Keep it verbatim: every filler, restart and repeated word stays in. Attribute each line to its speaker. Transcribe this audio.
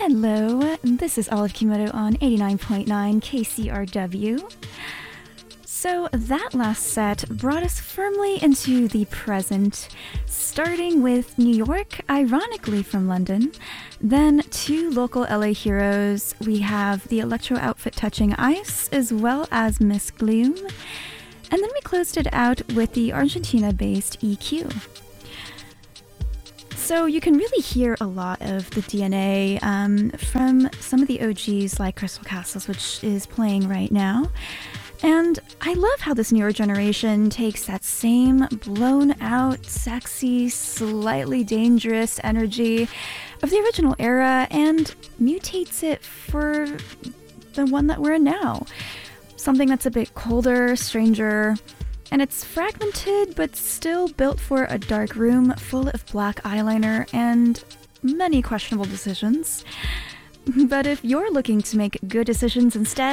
Speaker 1: Hello, this is Olive Kimoto on eighty-nine point nine K C R W. So that last set brought us firmly into the present, starting with New York, ironically from London, then two local L A heroes. We have the electro outfit Touching Ice, as well as Miss Gloom, and then we closed it out with the Argentina-based E Q. So you can really hear a lot of the D N A um, from some of the O Gs like Crystal Castles, which is playing right now. And I love how this newer generation takes that same blown out, sexy, slightly dangerous energy of the original era and mutates it for the one that we're in now. Something that's a bit colder, stranger, and it's fragmented but still built for a dark room full of black eyeliner and many questionable decisions. But if you're looking to make good decisions instead,